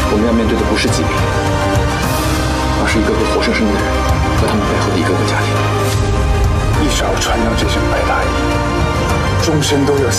我们要面对的不是疾病，而是一个个活生生的人和他们背后的一个个家庭。 一少穿上这身白大衣，终身都要